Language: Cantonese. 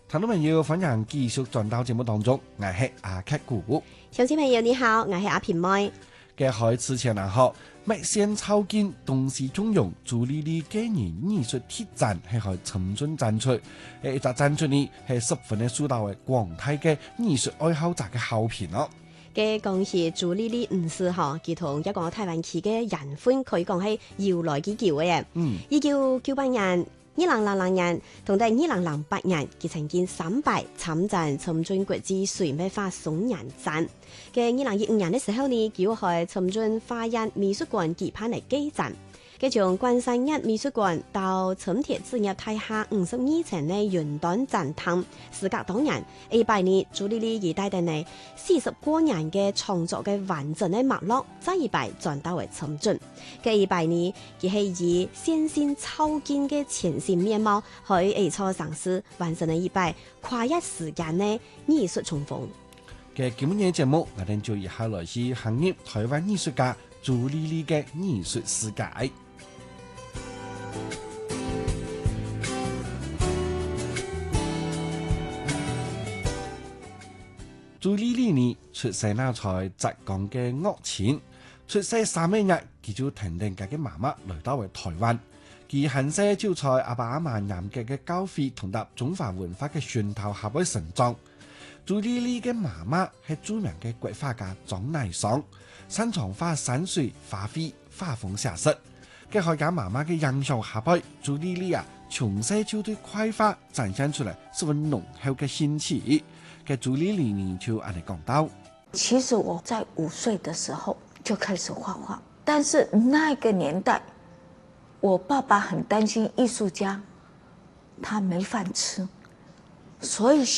聽眾朋友，歡迎繼續轉到節目當中，我係阿克古。 小朋友你好，我係阿平妹。 嘅開始前學，麥先抽筋，同時中用朱莉莉嘅人藝術鐵站係可以沉進展出，一隻展出呢係十分嘅受到嘅廣大嘅藝術愛好者嘅好評咯。 嘅講是朱莉莉唔是嗬，佢同一個台灣區嘅人歡可以講係由來已久嘅。1998年、2000年同第2008年，佢曾經3擺參戰深圳國際水墨畫雙年展。嘅2015年嘅時候呢，佢喺深圳花園美術館舉辦嚟舉展。佢從關山一美術館到深鐵置業大廈52層嘅雲端展廳，時隔多年，8年朱莉莉而帶定嚟40多年嘅創作嘅完整嘅脈絡，再一擺轉到為深圳。嘅8年，佢係以先先抽筋嘅前線面貌，去初嘗試完成咗一擺跨越時間嘅藝術重逢。 嘅今日節目，我哋就以下來自行業台灣藝術家朱莉莉嘅藝術世界。朱莉莉呢出世那在浙江嘅岳前，出世3個月，佢就停定佢嘅媽媽來到為台灣。佢很細就在阿爸阿媽嚴格嘅教誨同搭中華文化嘅熏陶下邊成長。朱莉莉嘅媽媽係著名嘅國畫家莊乃裳，擅長畫山水、花卉、畫風寫實。佢喺佢媽媽嘅影響下邊，朱莉莉從細就對繪畫展現出來十分濃厚嘅興趣。嘅朱莉莉呢就按你講到， 其實我在5歲的時候就開始畫畫，但是那個年代，我爸爸很擔心藝術家，他沒飯吃，所以